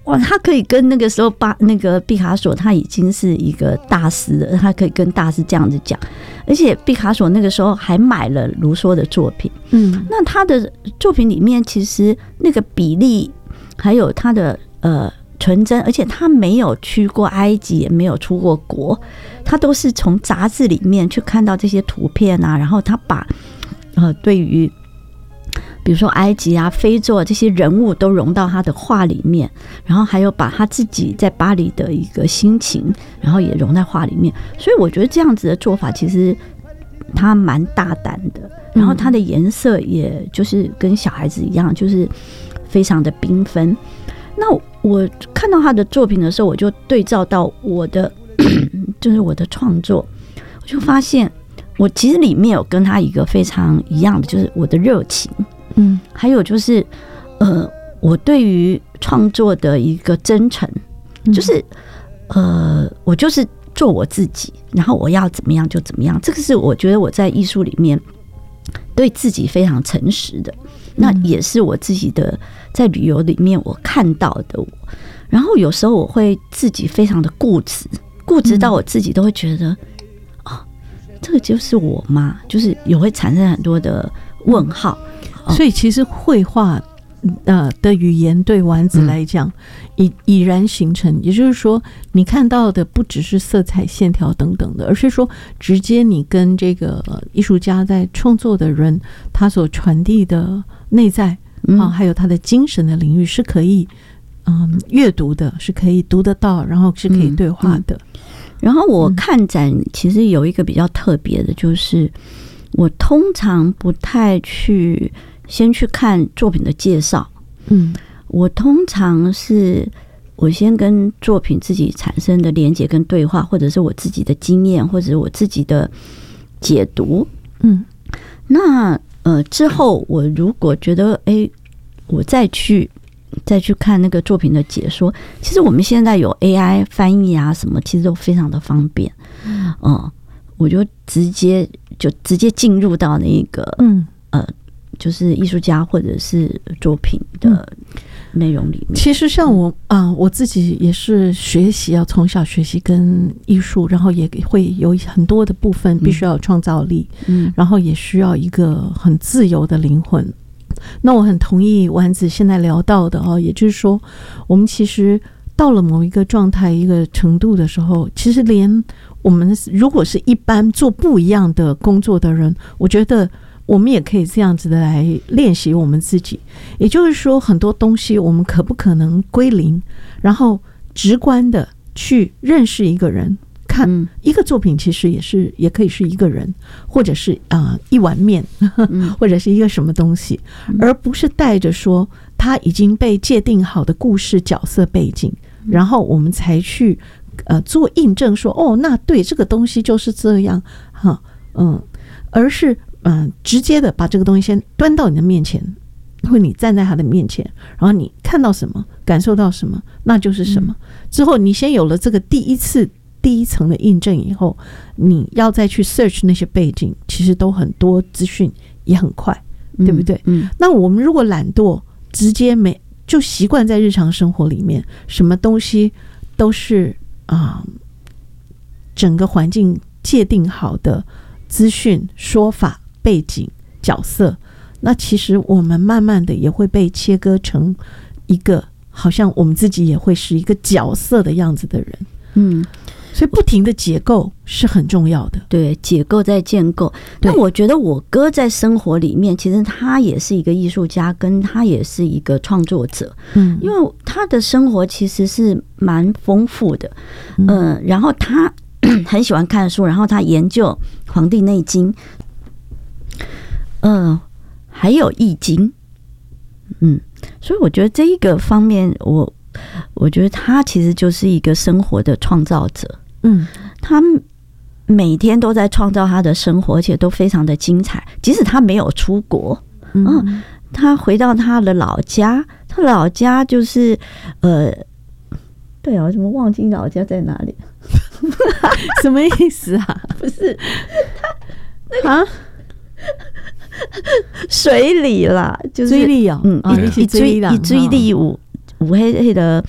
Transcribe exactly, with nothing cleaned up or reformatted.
哇，他可以跟那个时候巴那个毕卡索，他已经是一个大师了，他可以跟大师这样子讲，而且毕卡索那个时候还买了卢梭的作品，嗯，那他的作品里面其实那个比例还有他的呃纯真，而且他没有去过埃及，也没有出过国，他都是从杂志里面去看到这些图片啊，然后他把呃对于比如说埃及啊、非洲啊这些人物都融到他的画里面，然后还有把他自己在巴黎的一个心情，然后也融在画里面。所以我觉得这样子的做法其实他蛮大胆的，然后他的颜色也就是跟小孩子一样，就是非常的缤纷。那我看到他的作品的时候，我就对照到我的就是我的创作，我就发现我其实里面有跟他一个非常一样的，就是我的热情。嗯，还有就是呃我对于创作的一个真诚，就是呃我就是做我自己，然后我要怎么样就怎么样，这个是我觉得我在艺术里面对自己非常诚实的，那也是我自己的在旅游里面我看到的我。然后有时候我会自己非常的固执，固执到我自己都会觉得哦，这个就是我吗？就是也会产生很多的问号。 所以其实绘画呃的语言对丸子来讲已已然形成，也就是说你看到的不只是色彩线条等等的，而是说直接你跟这个艺术家在创作的人他所传递的内在啊，还有他的精神的领域是可以嗯阅读的，是可以读得到，然后是可以对话的。嗯嗯、 然后我看展其实有一个比较特别的，就是我通常不太去先去看作品的介绍，嗯，我通常是我先跟作品自己产生的连结跟对话，或者是我自己的经验，或者是我自己的解读，嗯，那呃之后我如果觉得哎、欸，我再去再去看那个作品的解说，其实我们现在有 A I 翻译啊什么，其实都非常的方便，嗯、呃，我就直接就直接进入到那个嗯呃。就是艺术家或者是作品的内容里面。 其实像我啊、呃，我自己也是学习，要从小学习跟艺术，然后也会有很多的部分必须要有创造力，嗯，然后也需要一个很自由的灵魂。那我很同意丸子现在聊到的哦，也就是说，我们其实到了某一个状态、一个程度的时候，其实连我们如果是一般做不一样的工作的人，我觉得我们也可以这样子的来练习我们自己。也就是说，很多东西我们可不可能归零，然后直观的去认识一个人，看一个作品其实也是也可以是一个人，或者是啊、呃、一碗面，或者是一个什么东西，而不是带着说它已经被界定好的故事角色背景，然后我们才去呃做印证说哦，那对这个东西就是这样哈，嗯，而是嗯、呃、直接的把这个东西先端到你的面前，或你站在他的面前，然后你看到什么，感受到什么，那就是什么。之后你先有了这个第一次第一层的印证以后，你要再去 search 那些背景，其实都很多资讯也很快，对不对？嗯嗯、那我们如果懒惰，直接没就习惯在日常生活里面，什么东西都是啊、呃，整个环境界定好的资讯、说法、背景、角色，那其实我们慢慢的也会被切割成一个好像我们自己也会是一个角色的样子的人。嗯，所以不停的解构是很重要的。 对，解构再建构。但我觉得我哥在生活里面，其实他也是一个艺术家，跟他也是一个创作者。嗯，因为他的生活其实是蛮丰富的。嗯、呃，然后他很喜欢看书，然后他研究《黄帝内经》，嗯、呃，还有《易经》。嗯，所以我觉得这一个方面，我我觉得他其实就是一个生活的创造者。嗯，他每天都在创造他的生活，而且都非常的精彩。即使他没有出国，嗯，嗯他回到他的老家，他老家就是呃，对啊，我怎么忘记老家在哪里？ 什么意思啊？ 不是他那个啊。水里啦，就是水里哦， 嗯，一一追一追里有有迄个